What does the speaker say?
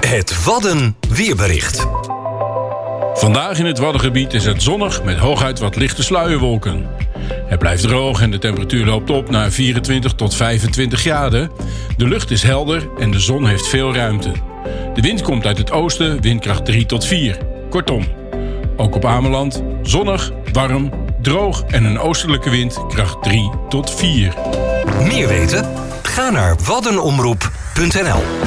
Het Wadden weerbericht. Vandaag in het Waddengebied is het zonnig met hooguit wat lichte sluierwolken. Het blijft droog en de temperatuur loopt op naar 24 tot 25 graden. De lucht is helder en de zon heeft veel ruimte. De wind komt uit het oosten, windkracht 3 tot 4. Kortom, ook op Ameland zonnig, warm, droog en een oostelijke wind kracht 3 tot 4. Meer weten? Ga naar waddenomroep.nl